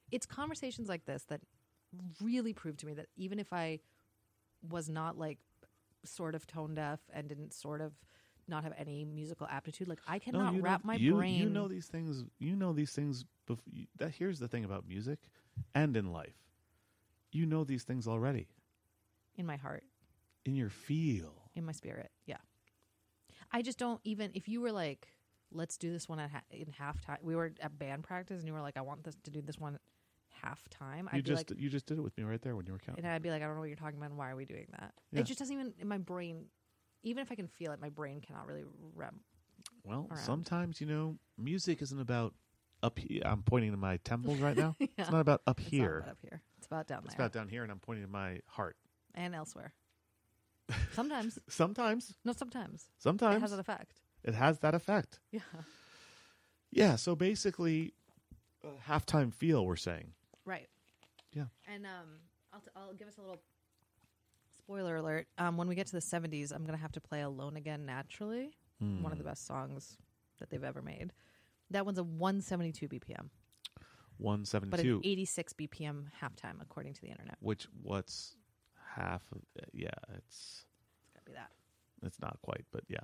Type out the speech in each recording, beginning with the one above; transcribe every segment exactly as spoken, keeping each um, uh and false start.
it's conversations like this that really prove to me that even if I was not like sort of tone deaf and didn't sort of not have any musical aptitude, like I cannot no, wrap know, my you, brain. You know these things. You know these things. Bef- you, that here's the thing about music, and in life, you know these things already. In my heart, in your feel, in my spirit. Yeah, I just don't even. If you were like, let's do this one at ha- in halftime. We were at band practice, and you were like, I want this to do this one. Half time, you I'd just be like, you just did it with me right there when you were counting, and I'd be like, I don't know what you're talking about, and why are we doing that? Yeah. It just doesn't even in my brain. Even if I can feel it, my brain cannot really rem. Well, around. sometimes you know, music isn't about up here. I'm pointing to my temples right now. Yeah. It's not about up It's here. not about up here. It's about down It's there. about down here, and I'm pointing to my heart. And elsewhere. Sometimes. Sometimes. No, sometimes. Sometimes It has an effect. It has that effect. Yeah. Yeah. So basically, uh, halftime feel. We're saying. Right. Yeah. And um, I'll, t- I'll give us a little spoiler alert. Um, when we get to the seventies, I'm going to have to play Alone Again Naturally, Mm. one of the best songs that they've ever made. That one's a one seventy-two B P M. one But seventy-two. an eighty-six B P M halftime, according to the internet. Which, what's half of it? Yeah, it's... It's got to be that. It's not quite, but yeah.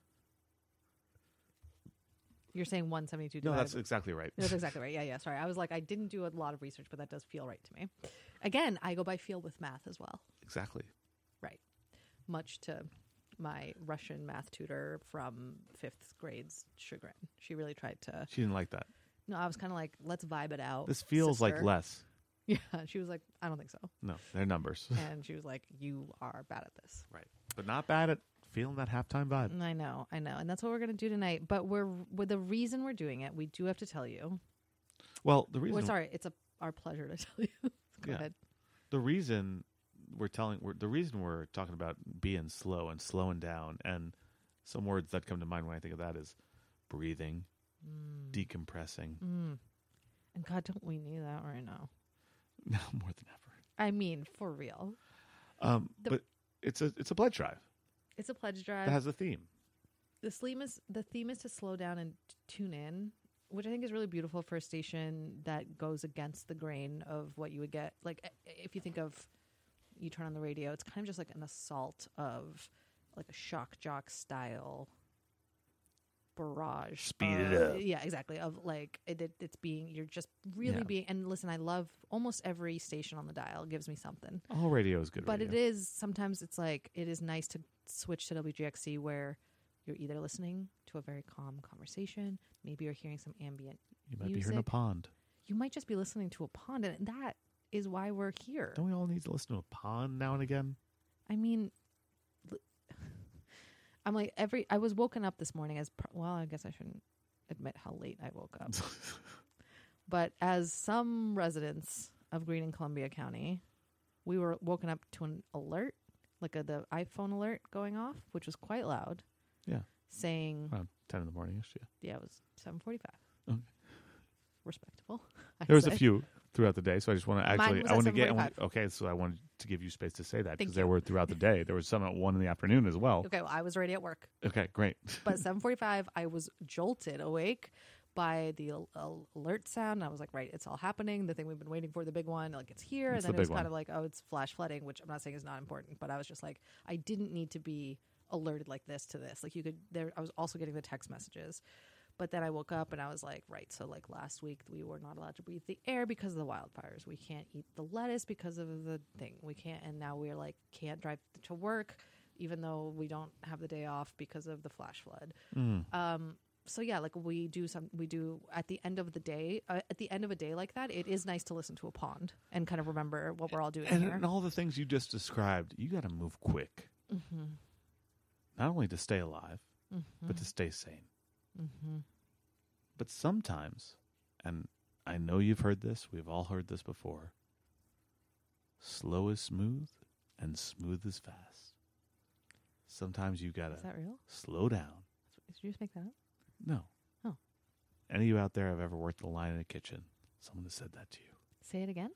You're saying one seventy-two. No, that's exactly right. That's exactly right. Yeah, yeah. Sorry. I was like, I didn't do a lot of research, but that does feel right to me. Again, I go by feel with math as well. Exactly. Right. Much to my Russian math tutor from fifth grade's chagrin. She really tried to... She didn't like that. No, I was kind of like, let's vibe it out. This feels sister. like less. Yeah. She was like, I don't think so. No, they're numbers. And she was like, you are bad at this. Right. But not bad at feeling that halftime vibe. I know, I know. And that's what we're going to do tonight. But we're with the reason we're doing it, we do have to tell you. Well, the reason... Well, sorry, it's a our pleasure to tell you. Go Yeah. ahead. The reason we're telling... We're, the reason we're talking about being slow and slowing down, and some words that come to mind when I think of that is breathing, Mm. decompressing. Mm. And God, don't we need that right now? Now more than ever. I mean, for real. Um, The- but it's a it's a blood drive It's a pledge drive. that has a theme. the theme is the theme is to slow down and t- tune in, which I think is really beautiful for a station that goes against the grain of what you would get. Like, i- if you think of, you turn on the radio, it's kind of just like an assault of like a shock jock style barrage. Speed it of- up. Yeah, exactly. Of like it, it, it's being you're just really Yeah. being. And listen, I love almost every station on the dial gives me something. All radio is good But radio. it is sometimes it's like it is nice to switch to W G X C where you're either listening to a very calm conversation, maybe you're hearing some ambient. You might be hearing a music. pond. You might just be listening to a pond, and that is why we're here. Don't we all need to listen to a pond now and again? I mean, l- I'm like every. I was woken up this morning as pr- well. I guess I shouldn't admit how late I woke up, but as some residents of Greene and Columbia County, we were woken up to an alert, like a, the iPhone alert going off, which was quite loud. Yeah. Saying, Around ten in the morning ish. Yeah. yeah, it was seven forty-five. Okay. Respectable. I'd There was a say. few throughout the day, so I just want to Mine actually. was I at want to get. I seven want, forty-five. okay, so I wanted to give you space to say that Thank because there you. were throughout the day. There was some at one in the afternoon as well. Okay, well, I was already at work. Okay, great. But at seven forty-five, I was jolted awake by the al- al- alert sound. And I was like, right, it's all happening. The thing we've been waiting for, the big one, like it's here. It's and the then it was big kind one. of like, oh, it's flash flooding, which I'm not saying is not important, but I was just like, I didn't need to be alerted like this to this. Like you could, there, I was also getting the text messages. But then I woke up and I was like, right, so like last week we were not allowed to breathe the air because of the wildfires. We can't eat the lettuce because of the thing. We can't, and now we're like, can't drive to work even though we don't have the day off because of the flash flood. Mm. Um, so yeah, like we do some, we do at the end of the day, uh, at the end of a day like that, it is nice to listen to a pond and kind of remember what we're all doing And, here. and all the things you just described, you got to move quick. Mm-hmm. Not only to stay alive, Mm-hmm. but to stay sane. Mm-hmm. But sometimes, and I know you've heard this, we've all heard this before, slow is smooth and smooth is fast. Sometimes you got Is to that real? slow down. Did you just make that up? No. Oh. Any of you out there have ever worked the line in a kitchen? Someone has said that to you. Say it again.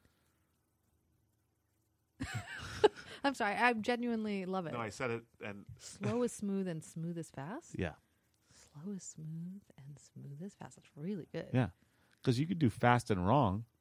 I'm sorry. I genuinely love it. No, I said it, and Slow is smooth and smooth is fast. yeah, Slow is smooth and smooth is fast. That's really good. yeah. Because you could do fast and wrong,